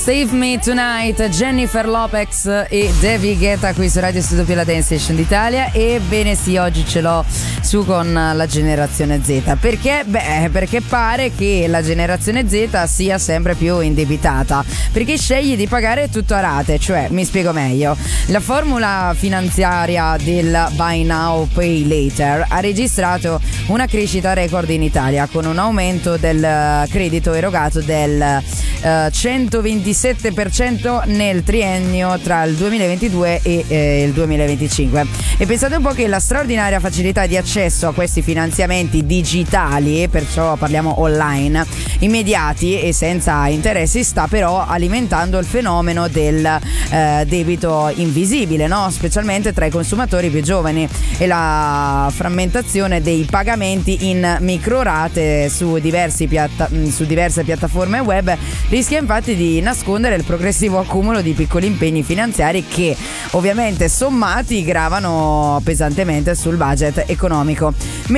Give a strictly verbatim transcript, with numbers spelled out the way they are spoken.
Save Me Tonight, Jennifer Lopez e David Guetta qui su Radio Studio Più, la Dance Station d'Italia. Ebbene sì, oggi ce l'ho su con la generazione Z. Perché? Beh, perché pare che la generazione Z sia sempre più indebitata, perché sceglie di pagare tutto a rate. Cioè, mi spiego meglio, la formula finanziaria del Buy Now Pay Later ha registrato una crescita record in Italia, con un aumento del credito erogato del Uh, centoventisette per cento nel triennio tra il duemilaventidue e eh, il duemilaventicinque. E pensate un po' che la straordinaria facilità di accesso a questi finanziamenti digitali, perciò parliamo online, immediati e senza interessi, sta però alimentando il fenomeno del eh, debito invisibile, no? Specialmente tra i consumatori più giovani, e la frammentazione dei pagamenti in microrate su, diversi piatta- su diverse piattaforme web rischia infatti di nascondere il progressivo accumulo di piccoli impegni finanziari che ovviamente sommati gravano pesantemente sul budget economico.